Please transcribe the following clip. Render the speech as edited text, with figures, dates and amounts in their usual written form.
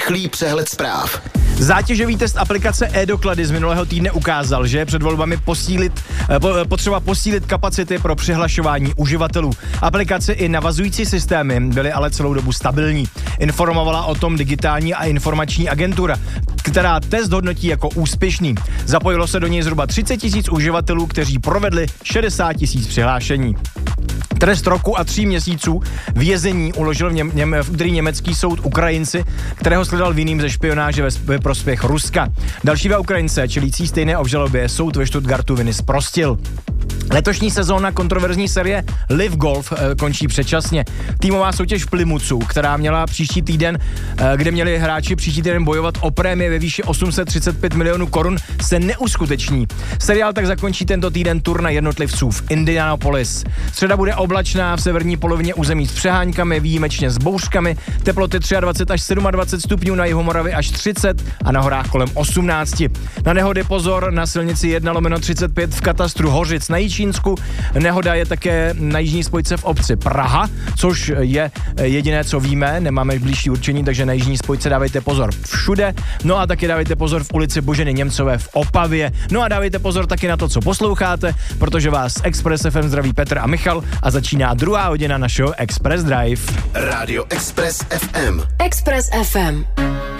rychlý přehled zpráv. Zátěžový test aplikace e-doklady z minulého týdne ukázal, že je před volbami potřeba posílit kapacity pro přihlašování uživatelů. Aplikace i navazující systémy byly ale celou dobu stabilní. Informovala o tom Digitální a informační agentura, která test hodnotí jako úspěšný. Zapojilo se do něj zhruba 30 000 uživatelů, kteří provedli 60 000 přihlášení. Trest roku a 3 měsíců vězení uložil v úterý německý soud Ukrajinci, kterého shledal vinným ze špionáže ve prospěch Ruska. Další dva Ukrajince, čelící stejné obžalobě, soud ve Stuttgartu viny zprostil. Letošní sezóna kontroverzní série Live Golf končí předčasně. Týmová soutěž v Plymouthu, která měla kde měli hráči příští týden bojovat o prémie ve výši 835 milionů korun, se neuskuteční. Seriál tak zakončí tento týden turnaj jednotlivců v Indianapolis. Středa bude oblačná v severní polovině území s přeháňkami, výjimečně s bouřkami, teploty 23 až 27 stupňů, na jihu Moravy až 30 a na horách kolem 18. Na nehody pozor na silnici 1/35 v katastru Hořic na Jičínsku. Nehoda je také na jižní spojce v obci Praha, což je jediné, co víme, nemáme blížší určení, takže na jižní spojce dávejte pozor všude. No a taky dávejte pozor v ulici Boženy Němcové v Opavě. No a dávejte pozor taky na to, co posloucháte, protože vás Express FM zdraví Petr a Michal a začíná druhá hodina našeho Express Drive. Rádio Express FM. Express FM.